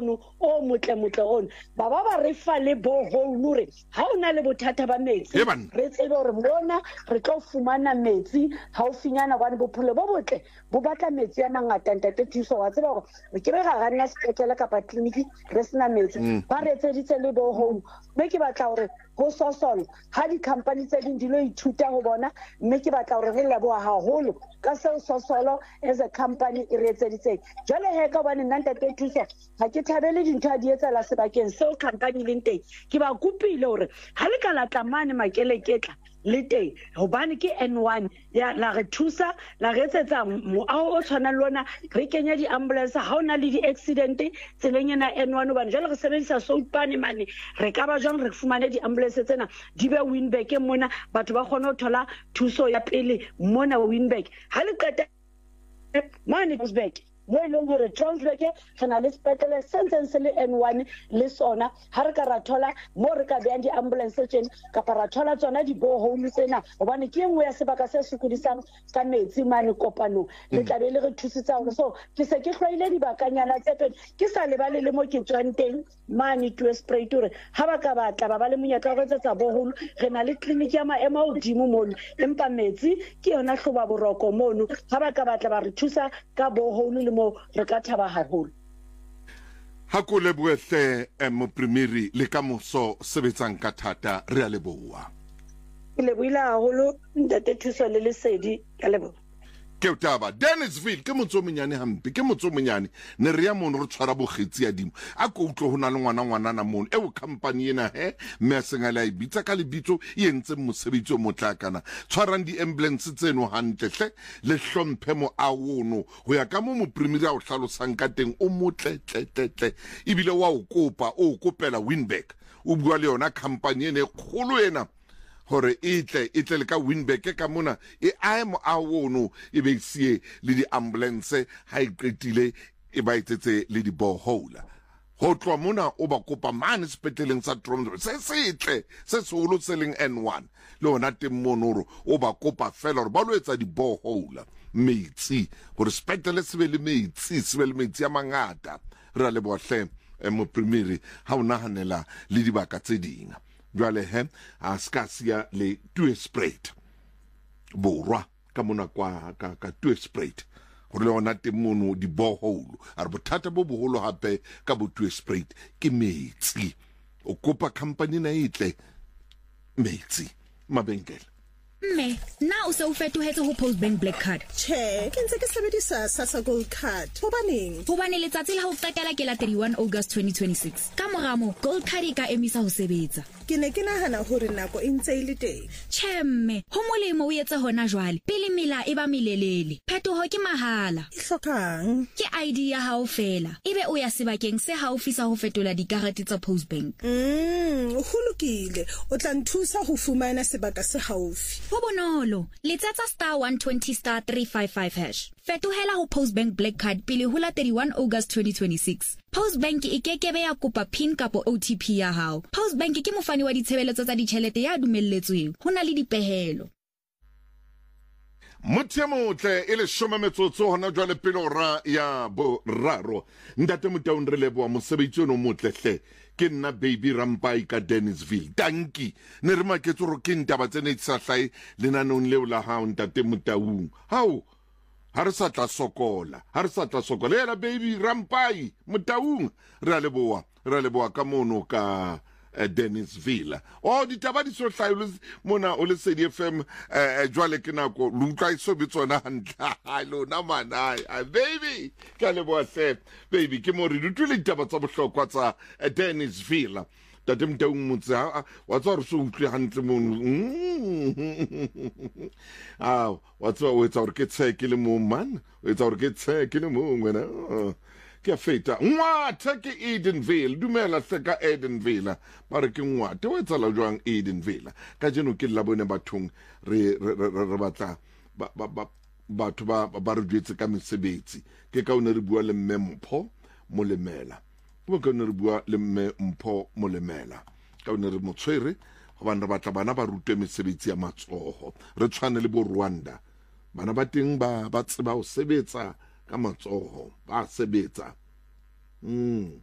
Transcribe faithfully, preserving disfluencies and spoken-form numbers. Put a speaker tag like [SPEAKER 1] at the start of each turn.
[SPEAKER 1] ono o motle motle ono ba ba ba re fa le borehole re ha ona le bothata ba metsi re tsebe hore mona re tlo fumana metsi ha o finyana gwane bophelo bo botle bo batla metsi ya mangata ntate Thuso wa tseba hore re ke re ga rana sepetlele kapa clinic re sena metsi ba re etseditse le borehole mme ke batla hore ho sosolo ha di company tse ding di lo ithuta ho bona mme ke batla hore re leboha haholo ka seo sosolo as a company e re etseditse jwale he ka bana nna ntate Thuso ha ke thabele dintho a di etsahala sebakeng seo company le teng ke ba kopile hore ha le ka latla mane makeleketla le teng hobane ke N one ya la re thusa la re etsetsa moao o tshwana le lona re kenya di ambulance ha ona le di accident tseleng ena N one hobane jwale re sebedisa soapane mane re ka ba jwang re fumane di ambulance tsena di be Windback mona batho ba kgona ho thola thuso ya pele mona Windback ha le qeta mane Windback mo e leng hore Transvaal re na le sepetlele sentse se le N one le sona ha re ka ra thola mo re ka beang di ambulance tsena kapa ra thola tsona di borehole tsena hobane ke engwe ya sebaka se sokodisang ka metsi mane kopano le tlabe le re thusitsa hore so ke se ke hlwaile dibakanyana tse pedi ke sa le ba le mo ke tswang teng mane to spray tore ha ba ka batla ba ba le monyetla go tsetsa borehole re na le clinic ya maemo o dimo mono empa metsi ke yona hloba boroko mono ha ba ka batla ba re thusa ka borehole mo re ka thaba haholo
[SPEAKER 2] ha ko le boehle mo primary le ka moso sebetsang ka thata re a leboa
[SPEAKER 1] ke le buila haholo ntate Thuso le lesedi ka leboa
[SPEAKER 2] ke utaba Dennisville ke motso monyane hampe ke motso monyane ne re ya mono re tshwara bogetse ya dimo a ko utlo hona le ngwana ngwana na mono e o company ena he me sengala e bitsa ka lebitso e entse mosebetsi o motlakana tshwarang di ambulance tseno hantle le hlomphe mo a wono ho ya ka mo mo primary a o hlalosang ka teng o motle tletle e bile wa o kopa o kopela Windback o bua le yona company ene kholo ena hore itle itle le ka Windback ka mona e aemo a wono e be sie le di ambulance ha e qetile e ba itsetse le di borehole ho tloa mona o ba kopa mane sepetleleng sa Transvaal se setle se seholo seleng N one le ona teng monoro o ba kopa fela hore ba lo etsa di borehole metsi hore sepetlele se be le metsi se be le metsi a mangata re le bohle mo primary ha o nahanela le dibaka tse ding jwale he a skasia le Tweespruit borwa ka mona kwa ka ka Tweespruit gore le ona te mono di borehole a re bothata bo boholo hape ka bo Tweespruit ke metsi o kopa company na itle metsi mabenkele
[SPEAKER 3] mme na o se o fetohetse ho Postbank Black Card
[SPEAKER 4] che ke ntse ke sebedisa Sasa Gold Card hobaneng
[SPEAKER 3] hobane letsatsi la ho qetela ke la thirty-one August twenty twenty-six ka moramo Gold Card e ka emisa ho sebetsa
[SPEAKER 4] ke ne ke nahana hore nako e ntse ile teng
[SPEAKER 3] che mme ho molemo o etse hona jwale pele mela e ba melelele phetoho ke mahala
[SPEAKER 4] e hlokang
[SPEAKER 3] ke I D ya hao fela ebe o ya sebakeng se haufi sa ho fetola dikarete tsa Postbank
[SPEAKER 4] mm ho lokile o tla nthusa ho fumana sebaka se haufi
[SPEAKER 3] ho bonolo letsetsa star one twenty star three five five hash fetohela ho Postbank Black Card pele ho la thirty-one August twenty twenty-six Postbank e kekebe ya kopa pin kapo O T P ya hao Postbank ke mofani wa ditshebeletso tsa ditjhelete ya dumelletsweng hona le dipehelo
[SPEAKER 2] Mothemotle e le shoma metsotso hona jwale pele ora ya boraro ntate Motaung re leboa mosebetsi ono motlehle ke nna baby Rampai ka Dennisville tanki ne re maketse ro ke ntaba tsene tsa hlai lenanong leo la hao ntate Motaung hao ha re sa tla sokola ha re sa tla sokola la baby Rampai Motaung re a leboa re a leboa ka mono ka Uh, Dennisville oh ditaba di so hlailo mona o le C D F M uh, jwale ke nako lutla iso bitsona hantla hello na mana baby ka le bohle baby ke mo re dutule ditaba tsa bohlokwa tsa uh, Dennisville tate Motaung motse wa tswa re so utlwe hantle mono ah wa tswa o etsa re ke tseke le mo man o etsa re ke tseke le mo ngwana ke feta ngwatha ke Edenville dumela seka Edenville mara ke ngwatha o etsa la jwang Edenville ka jeno ke la bone bathong re re batla ba ba batho ba ba re jwetse ka mesebetsi ke ka ona re bua le Mmempho Molemela bo ka ona re bua le Mmempho Molemela ka ona re motshwere go bana re batla bana ba rutwe mesebetsi ya matsoho re tshwane le bo Rwanda bana ba teng ba ba tseba o sebetsa ka matsoho ba sebetsa mm